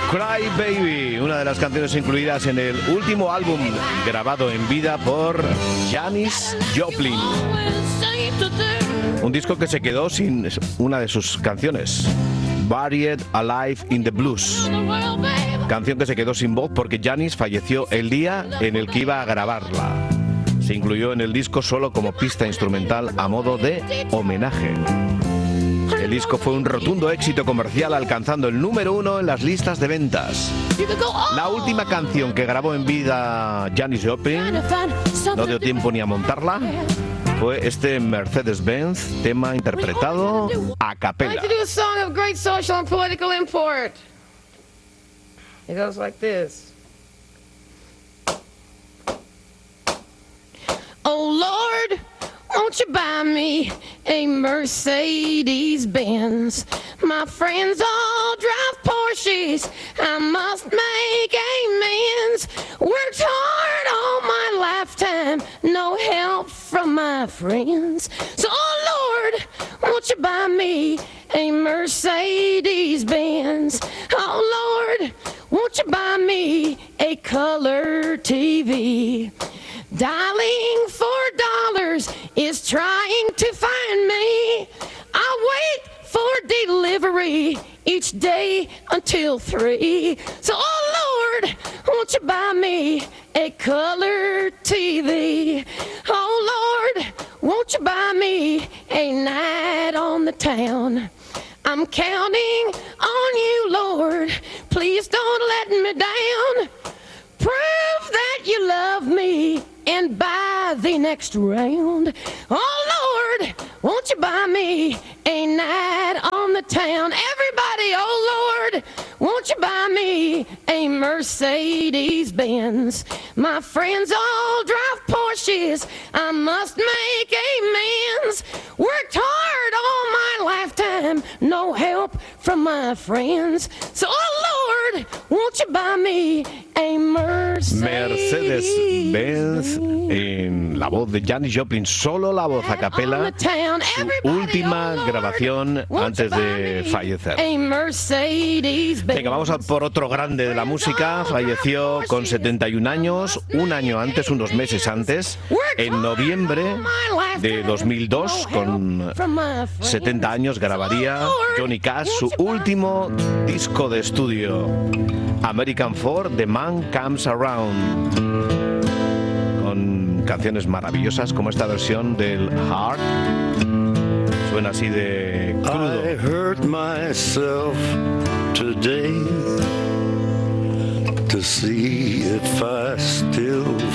Cry Baby, una de las canciones incluidas en el último álbum grabado en vida por Janis Joplin. Un disco que se quedó sin una de sus canciones, Buried Alive in the Blues. Canción que se quedó sin voz porque Janis falleció el día en el que iba a grabarla. Se incluyó en el disco solo como pista instrumental a modo de homenaje. El disco fue un rotundo éxito comercial, alcanzando el número 1 en las listas de ventas. La última canción que grabó en vida Janis Joplin, no dio tiempo ni a montarla, fue este Mercedes-Benz, tema interpretado a capela. It goes like this. Oh Lord, won't you buy me a Mercedes-Benz? My friends all drive Porsches, I must make amends. Worked hard all my lifetime, no help from my friends. So oh Lord, won't you buy me a Mercedes-Benz? Oh Lord, won't you buy me a color TV? Dialing $4 is trying to find me. I wait for delivery each day until 3. So, oh Lord, won't you buy me a color TV? Oh Lord, won't you buy me a night on the town? I'm counting on you, Lord. Please don't let me down. Prove that you love me and buy the next round. Oh, Lord, won't you buy me a night on the town? Everybody, oh, Lord, won't you buy me a Mercedes-Benz? My friends all drive Porsches. I must make amends. Worked hard all my lifetime. No help from my friends. So, oh, Lord, won't you buy me a Mercedes-Benz en la voz de Janis Joplin, solo la voz a capela, su última grabación antes de fallecer. Venga, vamos a por otro grande de la música. Falleció con 71 años, un año antes, unos meses antes, en noviembre de 2002, con 70 años, grabaría Johnny Cash su último disco de estudio, American 4, The Man Comes Around, con canciones maravillosas como esta versión del Heart. Suena así de crudo. I hurt myself today to see if I still